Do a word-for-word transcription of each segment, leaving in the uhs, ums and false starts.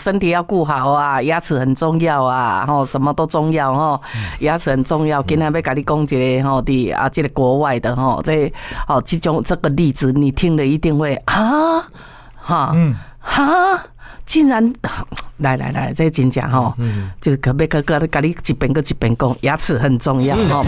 身体要顾好啊，牙齿很重要啊，吼，什么都重要吼，牙齿很重要。今天要跟你讲一个吼的啊，这个国外的吼，这哦这种这个例子，你听了一定会啊，哈，嗯，哈。竟然，来来来，这真正吼，就可别个个跟你一遍个一遍讲，牙齿很重要吼。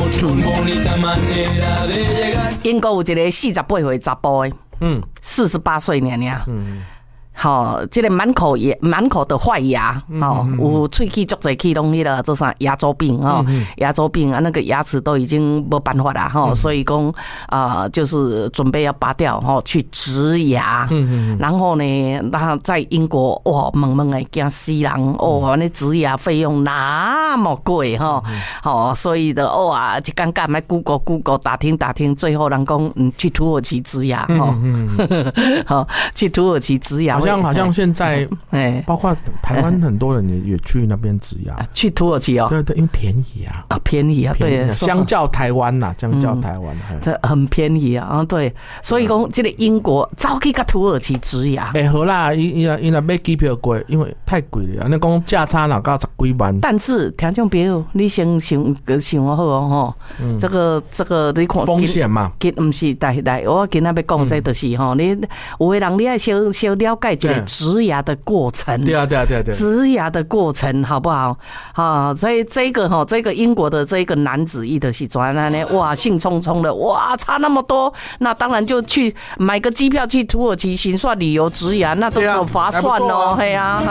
英国有一个四十八岁查甫的，嗯，四十八岁尔尔，嗯。好、哦，这个满口也满口的坏牙，哦，有喙齿足侪去拢迄个做啥牙周病哦，牙周病啊，那个牙齿都已经没办法了哈、哦，所以讲啊、呃，就是准备要拔掉哈、哦，去植牙，然后呢，那在英国哇，猛猛的惊死人哦，那植牙费用那么贵哈，哦，所以的哇，就尴尬，买 Google Google 打听打听，最后人讲嗯去土耳其植牙哈，好去土耳其植牙。 好像好像现在，哎，包括台湾很多人也也去那边植牙， 去土耳其哦， 对对，因为便宜啊， 啊便宜啊，对， 相较台湾呐，相较台湾， 这很便宜啊，啊对，所以讲这个英国早去跟土耳其植牙， 哎好啦，伊伊伊那买机票贵，因为太贵了，那讲价差哪到十几万。 但是听众朋友，你先想想好哦，这个这个你看风险嘛， 其不是来来，我今仔要讲这就是吼，你有的人你要小小了解。这个植牙的过程， 对啊对啊对啊对， 植牙的过程好不好？啊，所以这个哈，这个英国的这个男子一的是转来呢，哇，兴冲冲的，哇，差那么多，那当然就去买个机票去土耳其行算旅游植牙，那都是很划算哦，嘿啊，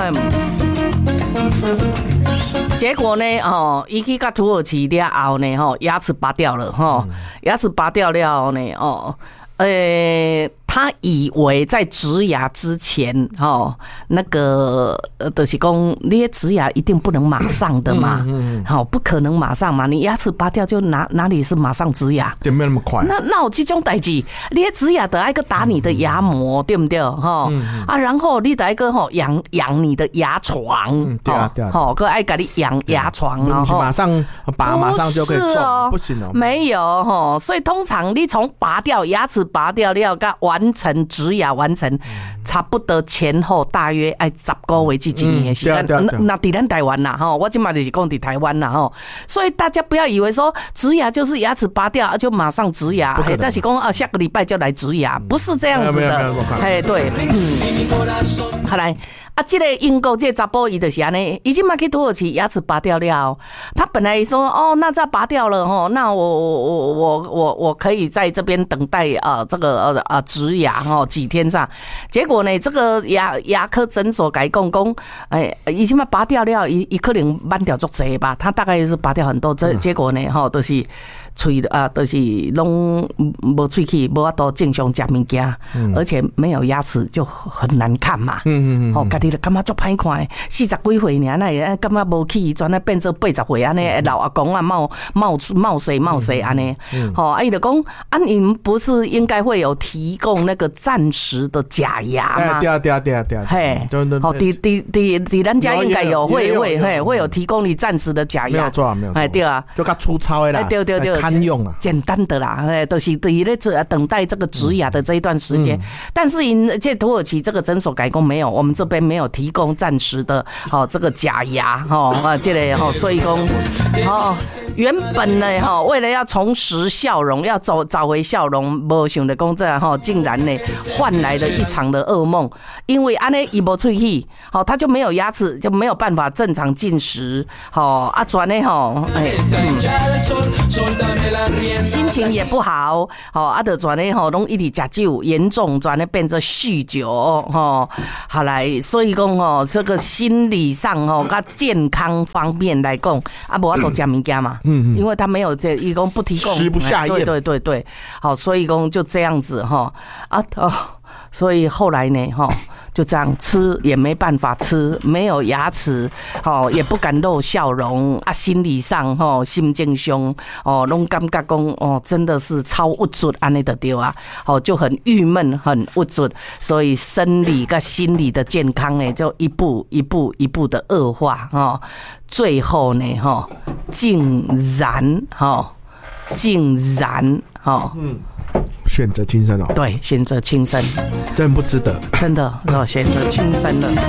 结果呢，哦，一去到土耳其了后呢，哈，牙齿拔掉了，哈，牙齿拔掉了呢，哦，呃。他以为在植牙之前，哦，那个呃，就是讲那些植牙一定不能马上的嘛，好，不可能马上嘛，你牙齿拔掉就哪哪里是马上植牙？ 对，没那么快。 那那有这种代志，你植牙得一个打你的牙膜，对不对？哈啊，然后你得一个吼养养你的牙床， 对啊对啊， 好，个爱给你养牙床啊，马上拔，马上就可以种，不行哦， 没有哈，所以通常你从拔掉牙齿拔掉，你要给完成植牙完成，差不多前后大约爱十个月至一年的时间。那在咱台湾啦哈，我今嘛就是讲在台湾啦哈，所以大家不要以为说植牙就是牙齿拔掉就马上植牙，哎，再是讲啊下个礼拜就来植牙，不是这样子的。哎，对，嗯，好来。啊，这个英国这个查甫伊就是安尼，已经嘛去土耳其牙齿拔掉了。他本来说哦，那这拔掉了哦，那我我我我我可以在这边等待啊，这个呃啊植牙哦几天上。结果呢，这个牙牙科诊所改讲讲，哎，已经嘛拔掉了，伊伊可能慢掉足济吧，他大概是拔掉很多。这结果呢，哈，都是。喙啊，都、就是拢无喙齿，无法度正常食物件，而且没有牙齿就很难看嘛。嗯嗯嗯，哦，家己就感觉足歹看，四十几岁尔，那也感觉无去，转来变做八十岁安尼，老阿公啊冒冒冒谁冒谁安尼。哦，啊，伊就讲啊，你们不是应该会有提供那个暂时的假牙吗？ 对啊对啊对啊对啊。嘿， 好，伫伫伫伫咱家应该有会会会会有提供你暂时的假牙。 没有错没有错。哎， 对啊， 就较粗糙的啦。 对对对。 堪用啊， 简单的啦，哎，都是等于在等待这个植牙的这一段时间。嗯嗯、但是因这土耳其这个诊所改工没有，我们这边没有提供暂时的哦这个假牙哦啊，这个哦，所以讲哦，原本呢哈，为了要重拾笑容，要找找回笑容，没想到讲这样哈，竟然呢换来了一场的噩梦。因为安尼伊无喙齿，好，他就没有牙齿，就没有办法正常进食，好啊，转呢哈，哎。嗯心情也不好，吼，啊，就转咧吼，拢一直食酒，严重转咧变成酗酒，吼，好来，所以讲吼，这个心理上吼，甲健康方面来讲，啊，无法度食物件嘛，嗯，因为他没有这，伊讲不提供， 食不下咽， 对对对对，好，所以讲就这样子哈，啊哦，所以后来呢，哈。就这样吃也没办法吃，没有牙齿，哦，也不敢露笑容啊，心理上吼，心情上哦，拢感觉讲哦，真的是超无助安尼的对啊，哦，就很郁闷，很无助，所以生理跟心理的健康呢，就一步一步一步的恶化哦，最后呢，哈，竟然哈，竟然哈，嗯。 选择轻生哦， 对，选择轻生， 真不值得， 真的，选择轻生了。